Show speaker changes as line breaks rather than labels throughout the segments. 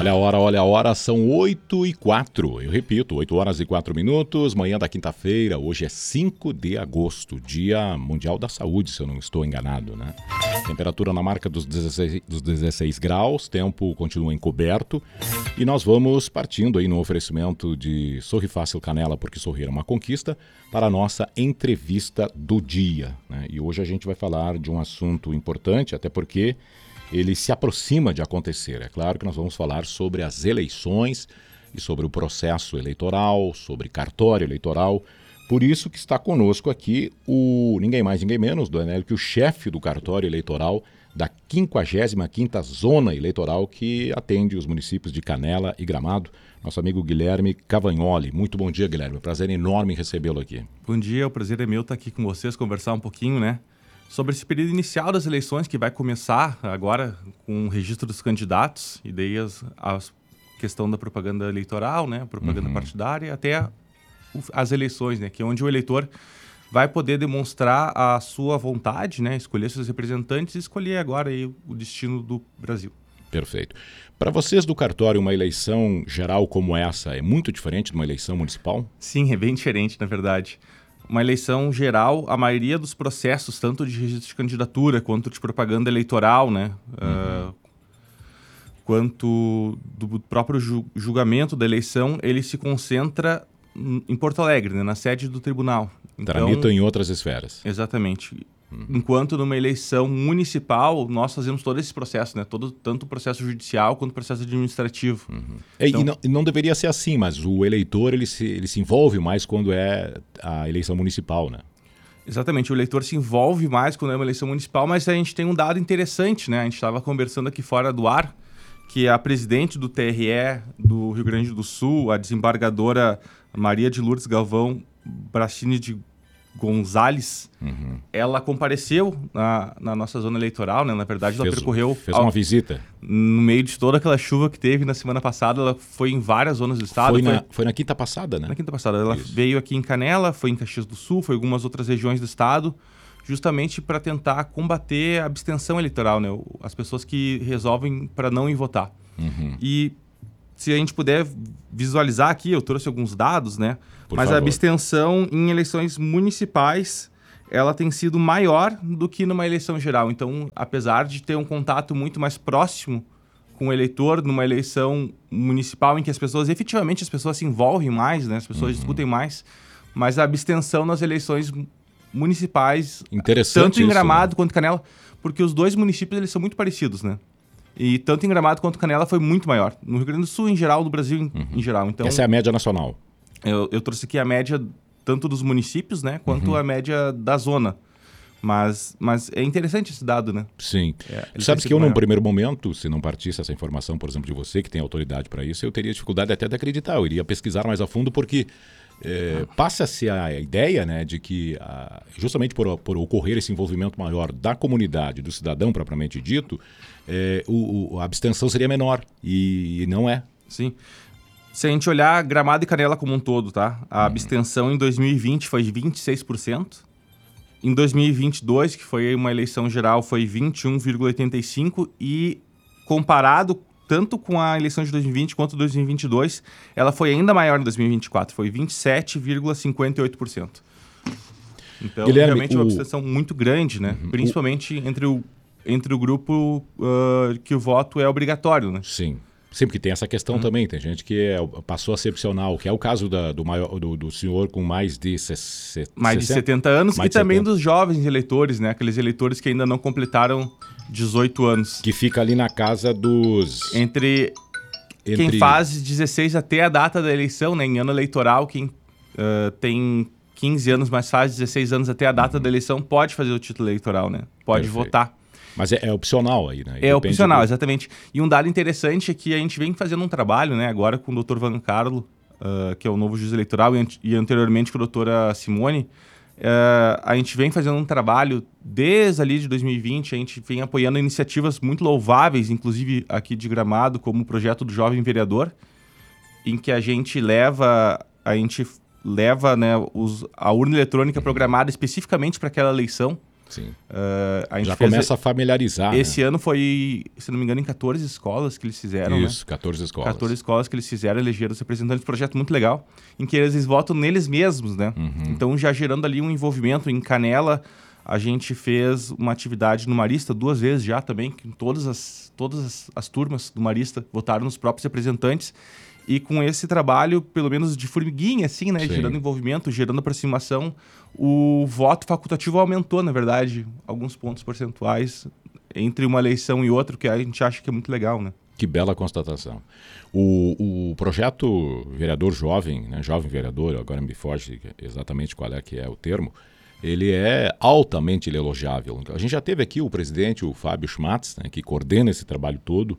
Olha a hora, são 8h04. Eu repito, 8h04, manhã da quinta-feira. Hoje é 5 de agosto, Dia Mundial da Saúde, se eu não estou enganado, né? Temperatura na marca dos 16 graus, tempo continua encoberto. E nós vamos partindo aí no oferecimento de Sorri Fácil Canela, porque sorrir é uma conquista, para a nossa entrevista do dia, né? E hoje a gente vai falar de um assunto importante, até porque ele se aproxima de acontecer. É claro que nós vamos falar sobre as eleições e sobre o processo eleitoral, sobre cartório eleitoral. Por isso que está conosco aqui o ninguém mais, ninguém menos, Daniel, que o chefe do cartório eleitoral da 55ª Zona Eleitoral, que atende os municípios de Canela e Gramado, nosso amigo Guilherme Cavagnoli. Muito bom dia, Guilherme. Prazer enorme em recebê-lo aqui.
Bom dia, o prazer é meu estar aqui com vocês, conversar um pouquinho, né? Sobre esse período inicial das eleições que vai começar agora com o registro dos candidatos e daí a questão da propaganda eleitoral, né, propaganda partidária, até as eleições, né, que é onde o eleitor vai poder demonstrar a sua vontade, né, escolher seus representantes e escolher agora aí o destino do Brasil.
Perfeito. Para vocês do cartório, uma eleição geral como essa é muito diferente de uma eleição municipal?
Sim, é bem diferente, na verdade. Uma eleição geral, a maioria dos processos, tanto de registro de candidatura, quanto de propaganda eleitoral, né? Quanto do próprio julgamento da eleição, ele se concentra em Porto Alegre, né? Na sede do tribunal.
Então, tramita em outras esferas.
Exatamente. Enquanto numa eleição municipal, nós fazemos todo esse processo, né? Tanto o processo judicial quanto o processo administrativo.
Então, e não deveria ser assim, mas o eleitor ele se envolve mais quando é a eleição municipal, né?
Exatamente, o eleitor se envolve mais quando é uma eleição municipal, mas a gente tem um dado interessante, né? A gente estava conversando aqui fora do ar, que a presidente do TRE do Rio Grande do Sul, a desembargadora Maria de Lourdes Galvão Brachini de Gonzalez, ela compareceu na nossa zona eleitoral, né? Na verdade, ela percorreu...
Fez uma visita.
No meio de toda aquela chuva que teve na semana passada, ela foi em várias zonas do estado.
Foi na quinta passada, né?
Na quinta passada. Ela veio aqui em Canela, foi em Caxias do Sul, foi em algumas outras regiões do estado, justamente para tentar combater a abstenção eleitoral, né? As pessoas que resolvem para não ir votar. E se a gente puder visualizar aqui, eu trouxe alguns dados, né? Mas a abstenção em eleições municipais, ela tem sido maior do que numa eleição geral. Então, apesar de ter um contato muito mais próximo com o eleitor numa eleição municipal em que efetivamente as pessoas se envolvem mais, né? As pessoas discutem mais, mas a abstenção nas eleições municipais, tanto em Gramado quanto Canela, porque os dois municípios eles são muito parecidos, né? E tanto em Gramado quanto Canela foi muito maior. No Rio Grande do Sul, em geral, no Brasil em geral. Então,
essa é a média nacional.
Eu trouxe aqui a média tanto dos municípios, né, quanto a média da zona. Mas é interessante esse dado, né?
Sim. Sabes que eu, num primeiro momento, se não partisse essa informação, por exemplo, de você, que tem autoridade para isso, eu teria dificuldade até de acreditar. Eu iria pesquisar mais a fundo, porque passa-se a ideia, né, de que justamente por ocorrer esse envolvimento maior da comunidade, do cidadão propriamente dito, a abstenção seria menor. E não é.
Sim. Se a gente olhar Gramado e Canela como um todo, tá? A abstenção em 2020 foi 26%. Em 2022, que foi uma eleição geral, foi 21,85%. E comparado tanto com a eleição de 2020 quanto 2022, ela foi ainda maior em 2024. Foi 27,58%. Então, Guilherme, realmente é uma abstenção muito grande, né? Principalmente entre o grupo que o voto é obrigatório, né?
Sim. Sempre que tem essa questão também, tem gente que passou a ser opcional, que é o caso do senhor com mais de
70 anos e também dos jovens eleitores, né? Aqueles eleitores que ainda não completaram 18 anos.
Que fica ali na casa dos...
Entre quem faz 16 até a data da eleição, né? Em ano eleitoral, quem tem 15 anos, mas faz 16 anos até a data da eleição, pode fazer o título eleitoral, né? Pode votar.
Mas é opcional aí, né?
É opcional, exatamente. E um dado interessante é que a gente vem fazendo um trabalho, né, agora com o Dr. Van Carlo, que é o novo juiz eleitoral, e anteriormente com a doutora Simone. A gente vem fazendo um trabalho desde ali de 2020, a gente vem apoiando iniciativas muito louváveis, inclusive aqui de Gramado, como o projeto do Jovem Vereador, em que a gente leva, né, a urna eletrônica programada especificamente para aquela eleição.
Sim.
A gente
Já
fez,
começa a familiarizar.
esse ano foi, se não me engano, em 14 escolas que eles fizeram,
Isso,
né?
14 escolas.
14 escolas que eles fizeram, elegeram os representantes. Um projeto muito legal, em que eles votam neles mesmos, né? Então, já gerando ali um envolvimento. Em Canela, a gente fez uma atividade no Marista 2 vezes já também, que todas as turmas do Marista votaram nos próprios representantes. E com esse trabalho, pelo menos de formiguinha, assim, né?
Sim.
Gerando envolvimento, gerando aproximação, o voto facultativo aumentou, na verdade, alguns pontos percentuais entre uma eleição e outra, que a gente acha que é muito legal, né?
Que bela constatação. O projeto Vereador Jovem, né, Jovem Vereador, agora me foge exatamente qual é que é o termo, ele é altamente elogiável. A gente já teve aqui o presidente, o Fábio Schmatz, né, que coordena esse trabalho todo,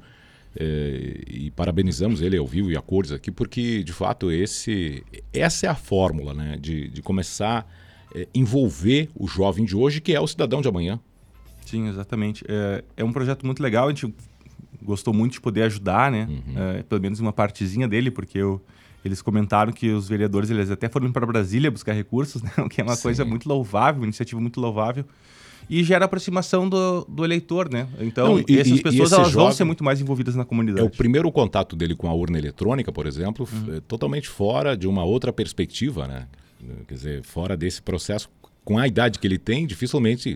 e parabenizamos ele ao vivo e a cores aqui, porque, de fato, essa é a fórmula, né, de começar a envolver o jovem de hoje, que é o cidadão de amanhã.
Sim, exatamente. É um projeto muito legal, a gente gostou muito de poder ajudar, né? Pelo menos uma partezinha dele, porque eles comentaram que os vereadores eles até foram para Brasília buscar recursos, né? O que é uma coisa muito louvável, uma iniciativa muito louvável. E gera aproximação do eleitor, né? Então, essas pessoas elas vão ser muito mais envolvidas na comunidade.
É o primeiro contato dele com a urna eletrônica, por exemplo, totalmente fora de uma outra perspectiva, né? Quer dizer, fora desse processo. Com a idade que ele tem, dificilmente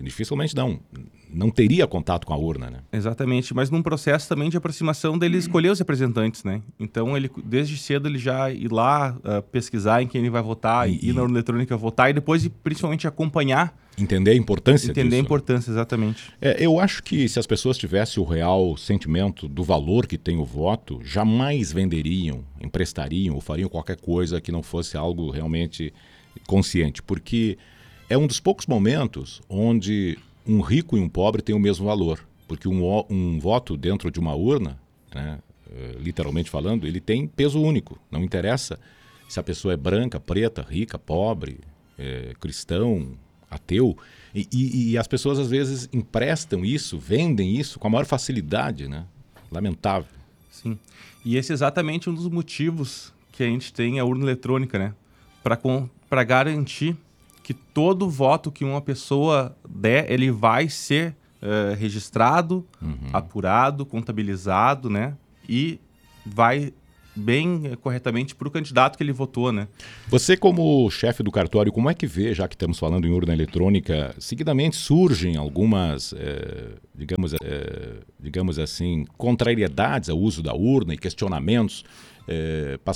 não teria contato com a urna, né?
Exatamente, mas num processo também de aproximação dele escolher os representantes, né? Então, ele desde cedo ele já ir lá pesquisar em quem ele vai votar, ir na urna eletrônica votar e depois principalmente acompanhar.
Entender a importância disso.
Entender a importância, exatamente.
Eu acho que se as pessoas tivessem o real sentimento do valor que tem o voto, jamais venderiam, emprestariam ou fariam qualquer coisa que não fosse algo realmente consciente, porque é um dos poucos momentos onde um rico e um pobre têm o mesmo valor. Porque um voto dentro de uma urna, né, literalmente falando, ele tem peso único. Não interessa se a pessoa é branca, preta, rica, pobre, cristão, ateu. E as pessoas às vezes emprestam isso, vendem isso com a maior facilidade, né? Lamentável.
Sim. E esse é exatamente um dos motivos que a gente tem a urna eletrônica, né? Para garantir que todo voto que uma pessoa der, ele vai ser registrado, apurado, contabilizado, né? E vai bem corretamente para o candidato que ele votou, né?
Você, como chefe do cartório, como é que vê, já que estamos falando em urna eletrônica, seguidamente surgem algumas, digamos assim, contrariedades ao uso da urna e questionamentos,